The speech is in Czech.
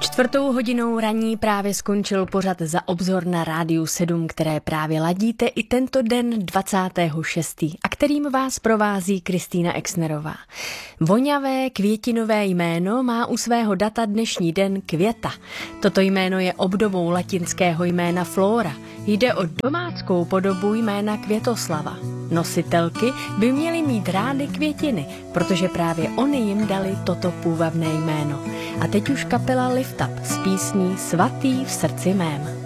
4:00 ranní právě skončil pořad Za obzor na Rádiu 7, které právě ladíte i tento den 26. a kterým vás provází Kristýna Exnerová. Voňavé květinové jméno má u svého data dnešní den Květa. Toto jméno je obdobou latinského jména Flora. Jde o domáckou podobu jména Květoslava. Nositelky by měly mít rády květiny, protože právě oni jim dali toto půvabné jméno. A teď už kapela Lift Up s písní Svatý v srdci mém.